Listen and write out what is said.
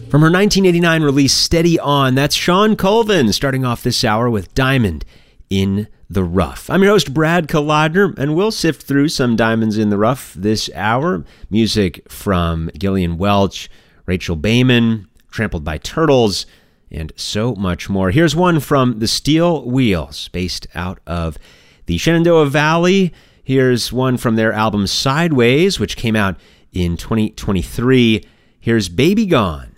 From her 1989 release, Steady On, that's Sean Colvin, starting off this hour with Diamond in the Rough. I'm your host, Brad Kolodner, and we'll sift through some diamonds in the rough this hour. Music from Gillian Welch, Rachel Bayman, Trampled by Turtles, and so much more. Here's one from the Steel Wheels, based out of the Shenandoah Valley. Here's one from their album Sideways, which came out in 2023. Here's Baby Gone.